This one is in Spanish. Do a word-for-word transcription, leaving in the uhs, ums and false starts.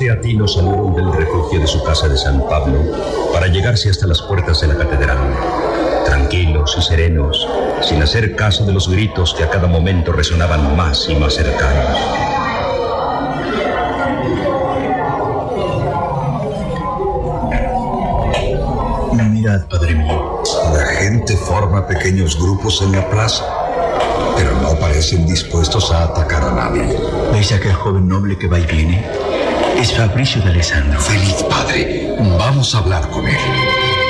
teatinos salieron del refugio de su casa de San Pablo para llegarse hasta las puertas de la catedral, tranquilos y serenos, sin hacer caso de los gritos que a cada momento resonaban más y más cercanos. Mirad, padre mío. La gente forma pequeños grupos en la plaza, pero no parecen dispuestos a atacar a nadie. ¿Veis a aquel joven noble que va y viene? Es Fabricio de Alessandro. Feliz padre, vamos a hablar con él.